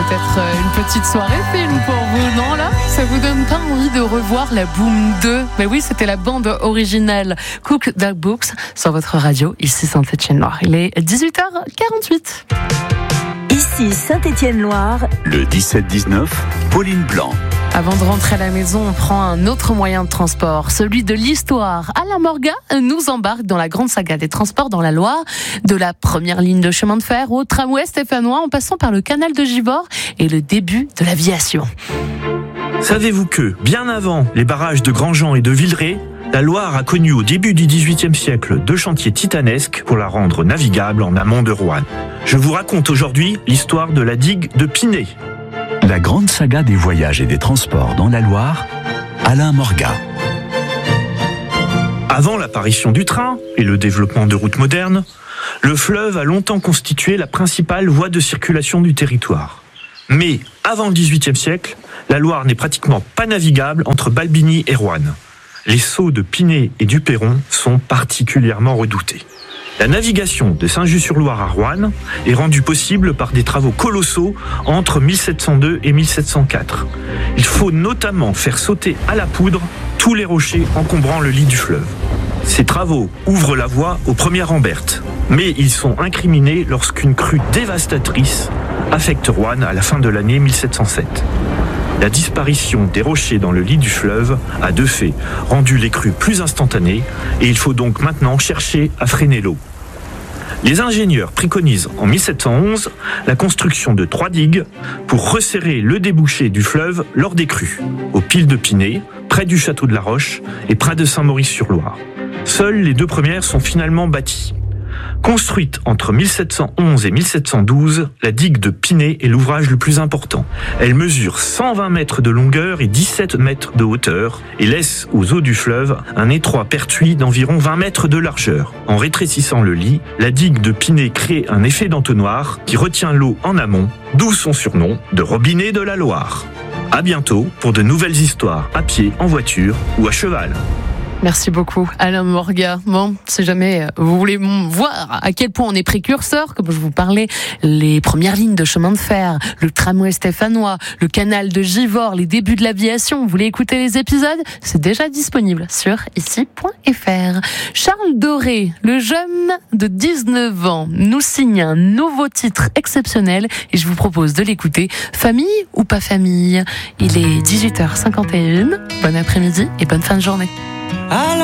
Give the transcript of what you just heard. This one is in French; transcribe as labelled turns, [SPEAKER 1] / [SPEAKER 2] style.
[SPEAKER 1] peut-être une petite soirée film pour vous, non là? Ça vous donne pas envie de revoir la Boom 2? Mais oui, c'était la bande originale Cook Dog Books sur votre radio, ici Saint-Étienne-Loire. Il est 18h48.
[SPEAKER 2] Ici Saint-Étienne-Loire.
[SPEAKER 3] Le 17-19, Pauline Blanc.
[SPEAKER 1] Avant de rentrer à la maison, on prend un autre moyen de transport, celui de l'histoire. Alain Morga nous embarque dans la grande saga des transports dans la Loire, de la première ligne de chemin de fer au tramway stéphanois, en passant par le canal de Givors et le début de l'aviation.
[SPEAKER 4] Savez-vous que, bien avant les barrages de Grandjean et de Villeray, la Loire a connu au début du XVIIIe siècle 2 chantiers titanesques pour la rendre navigable en amont de Roanne. Je vous raconte aujourd'hui l'histoire de la digue de Pinay.
[SPEAKER 3] La grande saga des voyages et des transports dans la Loire, Alain Morga.
[SPEAKER 4] Avant l'apparition du train et le développement de routes modernes, le fleuve a longtemps constitué la principale voie de circulation du territoire. Mais avant le XVIIIe siècle, la Loire n'est pratiquement pas navigable entre Balbigny et Roanne. Les sauts de Pinay et du Perron sont particulièrement redoutés. La navigation de Saint-Just-sur-Loire à Roanne est rendue possible par des travaux colossaux entre 1702 et 1704. Il faut notamment faire sauter à la poudre tous les rochers encombrant le lit du fleuve. Ces travaux ouvrent la voie aux premières Rambertes, mais ils sont incriminés lorsqu'une crue dévastatrice affecte Roanne à la fin de l'année 1707. La disparition des rochers dans le lit du fleuve a de fait rendu les crues plus instantanées et il faut donc maintenant chercher à freiner l'eau. Les ingénieurs préconisent en 1711 la construction de 3 digues pour resserrer le débouché du fleuve lors des crues, au Pile de Pinay, près du château de la Roche et près de Saint-Maurice-sur-Loire. Seules les 2 premières sont finalement bâties. Construite entre 1711 et 1712, la digue de Pinay est l'ouvrage le plus important. Elle mesure 120 mètres de longueur et 17 mètres de hauteur et laisse aux eaux du fleuve un étroit pertuis d'environ 20 mètres de largeur. En rétrécissant le lit, la digue de Pinay crée un effet d'entonnoir qui retient l'eau en amont, d'où son surnom de robinet de la Loire. À bientôt pour de nouvelles histoires à pied, en voiture ou à cheval.
[SPEAKER 1] Merci beaucoup Alain Morga. Bon, si jamais vous voulez voir à quel point on est précurseur, comme je vous parlais, les premières lignes de chemin de fer, le tramway stéphanois, le canal de Givors, les débuts de l'aviation, vous voulez écouter les épisodes? C'est déjà disponible sur ici.fr. Charles Doré, le jeune de 19 ans, nous signe un nouveau titre exceptionnel et je vous propose de l'écouter. Famille ou pas famille? Il est 18h51. Bon après-midi et bonne fin de journée.
[SPEAKER 5] Alors